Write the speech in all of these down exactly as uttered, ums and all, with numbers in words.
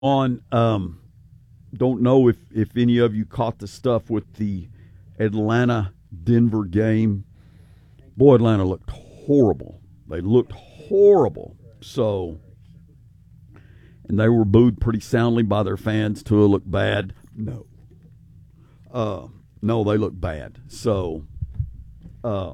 on. Um, don't know if, if any of you caught the stuff with the Atlanta Denver game. Boy, Atlanta looked horrible. They looked horrible. So, and they were booed pretty soundly by their fans. Tua looked bad. No. Uh, no, they look bad. So, uh,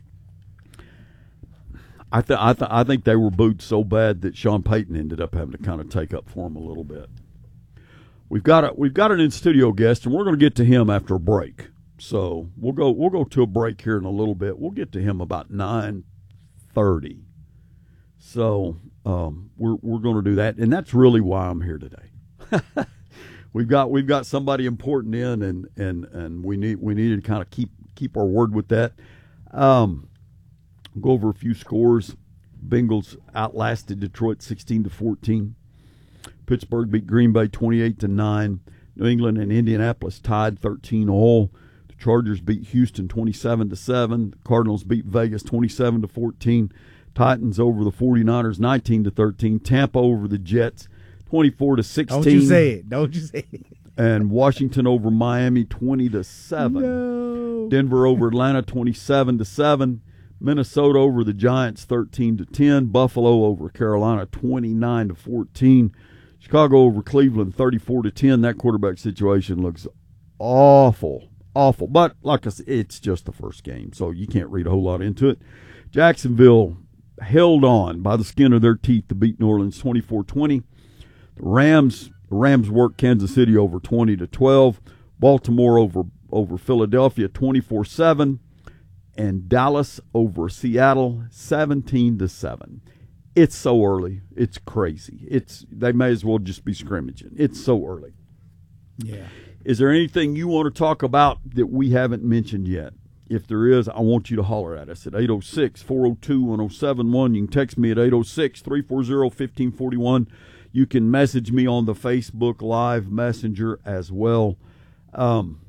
I, th- I, th- I think they were booed so bad that Sean Payton ended up having to kind of take up for them a little bit. We've got a we've got an in studio guest, and we're going to get to him after a break. So we'll go we'll go to a break here in a little bit. We'll get to him about nine thirty. So um, we're we're going to do that, and that's really why I'm here today. we've got we've got somebody important in, and and and we need we need to kind of keep keep our word with that. Um, go over a few scores. Bengals outlasted Detroit sixteen to fourteen. Pittsburgh beat Green Bay twenty-eight to nine. New England and Indianapolis tied thirteen all. The Chargers beat Houston twenty-seven to seven. The Cardinals beat Vegas twenty-seven to fourteen. Titans over the 49ers nineteen to thirteen. Tampa over the Jets twenty-four to sixteen. Don't you say it. Don't you say it. And Washington over Miami twenty to seven. No. Denver over Atlanta twenty-seven to seven. Minnesota over the Giants thirteen to ten. Buffalo over Carolina twenty-nine to fourteen. Chicago over Cleveland thirty-four to ten. That quarterback situation looks awful, awful. But like I said, it's just the first game, so you can't read a whole lot into it. Jacksonville held on by the skin of their teeth to beat New Orleans twenty-four twenty. The Rams, the Rams worked Kansas City over twenty to twelve. Baltimore over over Philadelphia twenty-four seven. And Dallas over Seattle seventeen to seven. It's so early. It's crazy. It's they may as well just be scrimmaging. It's so early. Yeah. Is there anything you want to talk about that we haven't mentioned yet? If there is, I want you to holler at us at eight oh six, four oh two, one oh seven one. You can text me at eight oh six, three four zero, one five four one. You can message me on the Facebook Live Messenger as well. Um,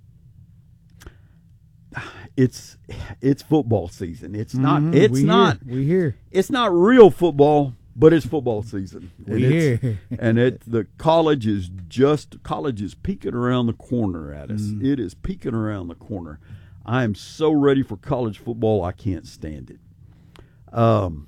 it's it's football season. It's not. Mm-hmm. It's we not. Here. We here. It's not real football, but it's football season. We and here. and it the college is just college is peeking around the corner at us. Mm. It is peeking around the corner. I am so ready for college football. I can't stand it. Um,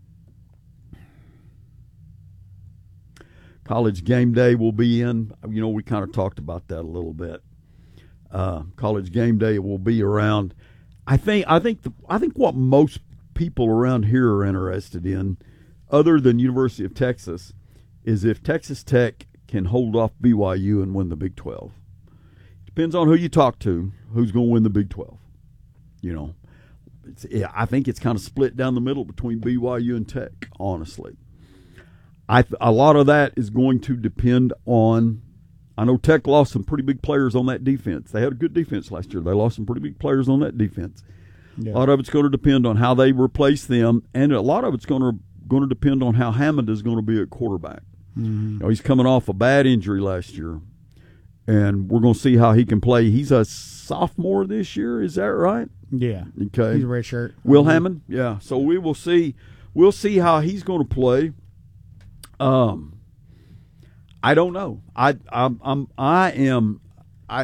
college game day will be in. You know, we kind of talked about that a little bit. Uh, college game day will be around. I think. I think. The, I think what most people around here are interested in, other than University of Texas, is if Texas Tech can hold off B Y U and win the Big twelve. Depends on who you talk to, who's going to win the Big twelve. You know, it's, yeah, I think it's kind of split down the middle between B Y U and Tech, honestly. I A lot of that is going to depend on, I know Tech lost some pretty big players on that defense. They had a good defense last year. They lost some pretty big players on that defense. Yeah. A lot of it's going to depend on how they replace them, and a lot of it's going to going to depend on how Hammond is going to be at quarterback. Mm-hmm. You know, he's coming off a bad injury last year, and we're going to see how he can play. He's a sophomore this year, is that right? Yeah. Okay. He's a red shirt. Will mm-hmm. Hammond? Yeah. So we will see. We'll see how he's going to play. Um, I don't know. I I'm, I'm I am I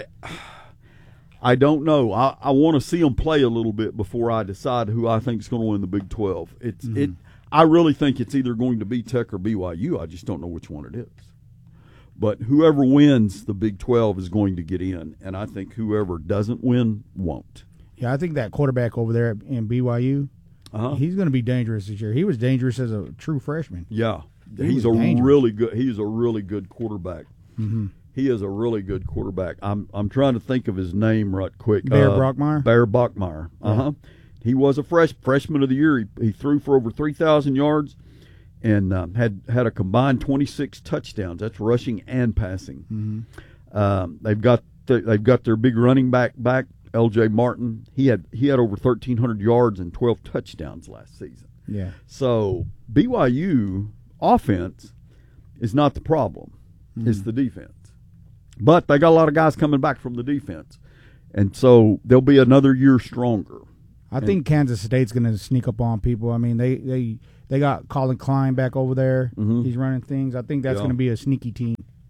I don't know. I, I want to see him play a little bit before I decide who I think is going to win the Big twelve. It's mm-hmm. it. I really think it's either going to be Tech or B Y U. I just don't know which one it is. But whoever wins the Big twelve is going to get in, and I think whoever doesn't win won't. Yeah, I think that quarterback over there in B Y U, uh-huh. he's going to be dangerous this year. He was dangerous as a true freshman. Yeah, he he's a dangerous. really good. He's a really good quarterback. Mm-hmm. He is a really good quarterback. I'm I'm trying to think of his name right quick. Bear uh, Brockmeyer. Bear Brockmeyer. Uh huh. Yeah. He was a fresh freshman of the year. He, he threw for over three thousand yards, and um, had had a combined twenty-six touchdowns. That's rushing and passing. Mm-hmm. Um, they've got the, they've got their big running back back. L J Martin, he had he had over thirteen hundred yards and twelve touchdowns last season. Yeah. So B Y U offense is not the problem; mm-hmm. it's the defense. But they got a lot of guys coming back from the defense, and so they'll be another year stronger. I and, think Kansas State's going to sneak up on people. I mean, they they, they got Colin Klein back over there. Mm-hmm. He's running things. I think that's yeah. going to be a sneaky team.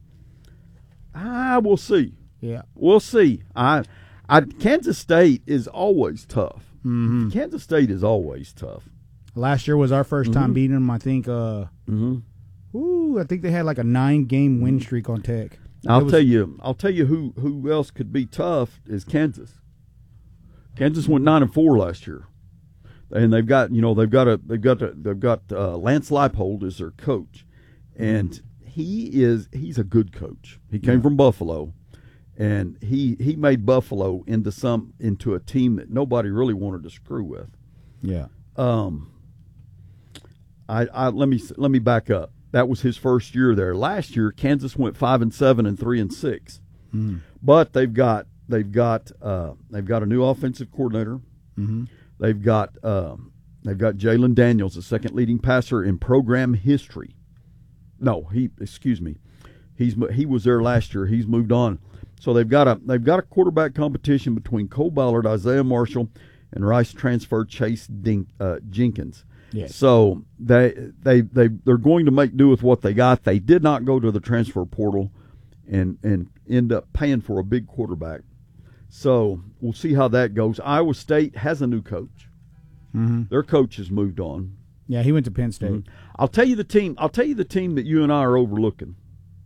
I will see. Yeah, we'll see. I, I Kansas State is always tough. Mm-hmm. Kansas State is always tough. Last year was our first time mm-hmm. beating them. I think. Uh, mm-hmm. Ooh, I think they had like a nine-game win streak on Tech. I'll was, tell you. I'll tell you who who else could be tough is Kansas. Kansas went nine and four last year, and they've got you know they've got a they've got a, they've got uh, Lance Leipold as their coach, and he is he's a good coach. He came yeah. from Buffalo, and he he made Buffalo into some into a team that nobody really wanted to screw with. Yeah. Um. I, I let me let me back up. That was his first year there. Last year, Kansas went five and seven and three and six, mm. but they've got they've got uh, they've got a new offensive coordinator. Mm-hmm. They've got um, they've got Jalen Daniels, the second leading passer in program history. No, he excuse me, he's he was there last year. He's moved on, so they've got a they've got a quarterback competition between Cole Ballard, Isaiah Marshall, and Rice transfer Chase Dink, uh, Jenkins. Yes. So they they they they're going to make do with what they got. They did not go to the transfer portal and and end up paying for a big quarterback. So we'll see how that goes. Iowa State has a new coach. Mm-hmm. Their coach has moved on. Yeah, he went to Penn State. Mm-hmm. I'll tell you the team. I'll tell you the team that you and I are overlooking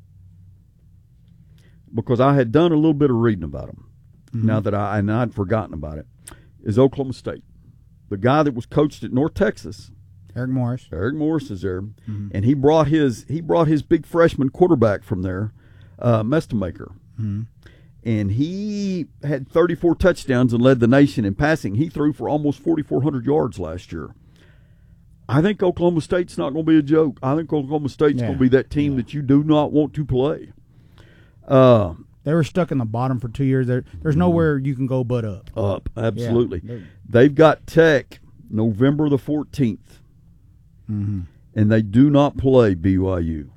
because I had done a little bit of reading about them. Mm-hmm. Now that I and I'd forgotten about it, is Oklahoma State. The guy that was coached at North Texas, Eric Morris. Eric Morris is there, mm-hmm. and he brought his he brought his big freshman quarterback from there, uh, Mestemaker, mm-hmm. and he had thirty-four touchdowns and led the nation in passing. He threw for almost forty-four hundred yards last year. I think Oklahoma State's not going to be a joke. I think Oklahoma State's yeah. going to be that team yeah. that you do not want to play. Uh, They were stuck in the bottom for two years. There, there's nowhere you can go but up. Up, absolutely. Yeah. They've got Tech November the fourteenth, mm-hmm. and they do not play B Y U.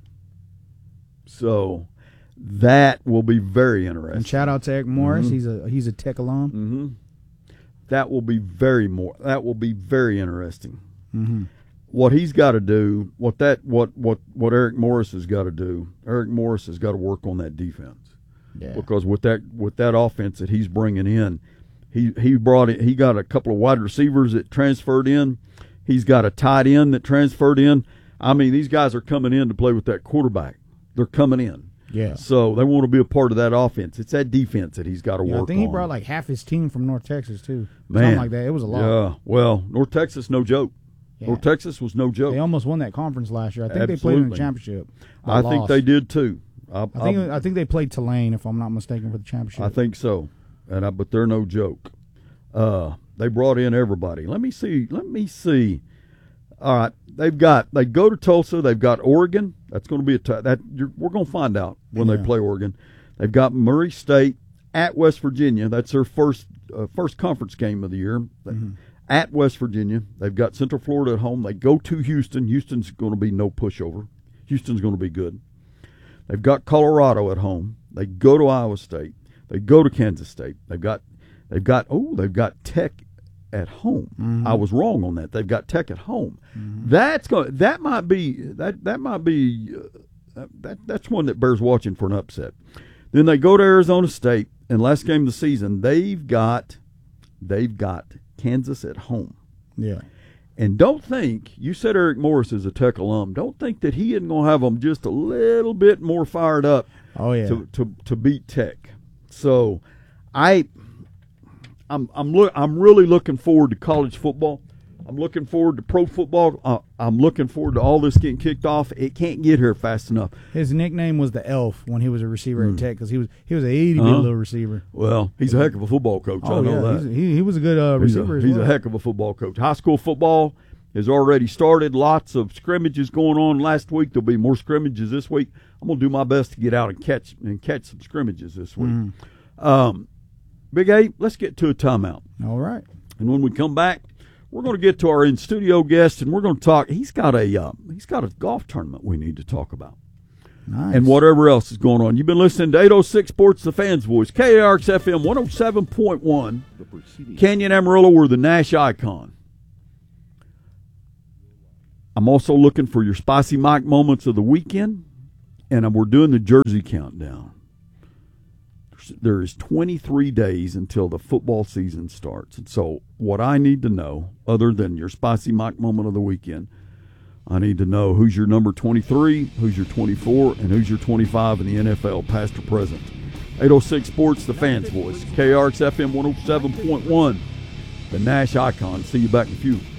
So that will be very interesting. And shout out to Eric Morris. Mm-hmm. He's a he's a Tech alum. Mm-hmm. That will be very more. That will be very interesting. Mm-hmm. What he's got to do, what that what what what Eric Morris has got to do. Eric Morris has got to work on that defense. Yeah. Because with that with that offense that he's bringing in, he he brought it. He got a couple of wide receivers that transferred in. He's got a tight end that transferred in. I mean, these guys are coming in to play with that quarterback. They're coming in. Yeah. So they want to be a part of that offense. It's that defense that he's got to yeah, work on. I think he brought like half his team from North Texas too. Man, something like that. It was a lot. Yeah. Well, North Texas, no joke. Yeah. North Texas was no joke. They almost won that conference last year. I think Absolutely. they played in the championship. I lost. think they did too. I, I think I, I think they played Tulane, if I'm not mistaken, for the championship. I think so, and I, but they're no joke. Uh, they brought in everybody. Let me see. Let me see. All right, they've got. They go to Tulsa. They've got Oregon. That's going to be a t- that. You're, we're going to find out when yeah. they play Oregon. They've got Murray State at West Virginia. That's their first uh, first conference game of the year. Mm-hmm. At West Virginia, they've got Central Florida at home. They go to Houston. Houston's going to be no pushover. Houston's going to be good. They've got Colorado at home. They go to Iowa State. They go to Kansas State. They've got, they've got, oh, they've got Tech at home. Mm-hmm. I was wrong on that. They've got Tech at home. Mm-hmm. That's going. That might be that. That might be uh, that. That's one that bears watching for an upset. Then they go to Arizona State, and last game of the season, they've got, they've got Kansas at home. Yeah. And don't think, you said Eric Morris is a Tech alum, don't think that he isn't going to have them just a little bit more fired up oh, yeah. to, to, to beat Tech. So I, I'm I'm look, I'm really looking forward to college football. I'm looking forward to pro football. Uh, I'm looking forward to all this getting kicked off. It can't get here fast enough. His nickname was the Elf when he was a receiver mm. at Tech because he was he was a itty bitty uh-huh. little receiver. Well, he's a heck of a football coach. Oh, I know yeah. that. He's, he he was a good uh, receiver. He's, a, as he's well. a heck of a football coach. High school football has already started. Lots of scrimmages going on last week. There'll be more scrimmages this week. I'm gonna do my best to get out and catch and catch some scrimmages this week. Mm. Um, Big A, let's get to a timeout. All right. And when we come back, we're going to get to our in-studio guest, and we're going to talk. He's got a uh, he's got a golf tournament we need to talk about. Nice. and whatever else is going on. You've been listening to eight oh six Sports, the Fans Voice, K A R X F M one oh seven point one. Canyon Amarillo, we're the Nash icon. I'm also looking for your Spicy Mike moments of the weekend, and we're doing the jersey countdown. There is twenty-three days until the football season starts. And so what I need to know, other than your Spicy Mike moment of the weekend, I need to know who's your number twenty-three, who's your twenty-four, and who's your twenty-five in the N F L, past or present. eight oh six Sports, the Fans Voice, K R X F M one oh seven point one, the Nash icon. See you back in a few.